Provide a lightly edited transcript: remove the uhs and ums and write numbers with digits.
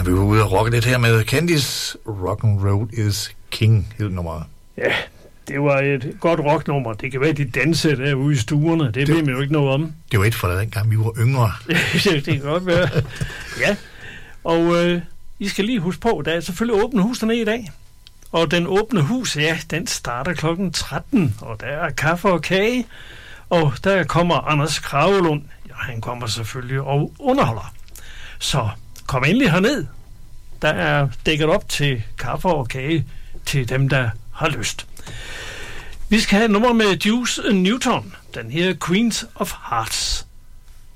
Ja, vi var ude og rocke lidt her med Candice. Rock'n'Roll is King, hed nummeret. Ja, det var et godt rocknummer. Det kan være, de dansede derude i stuerne. Det ved man jo ikke noget om. Det var et for dengang, vi var yngre. Det kan godt være. Ja, og I skal lige huske på, der er selvfølgelig åbne hus dernede i dag. Og den åbne hus, ja, den starter klokken 13, og der er kaffe og kage. Og der kommer Anders Kragelund. Ja, han kommer selvfølgelig og underholder. Så kom endelig herned. Der er dækket op til kaffe og kage til dem, der har lyst. Vi skal have et nummer med Juice Newton. Den her Queens of Hearts.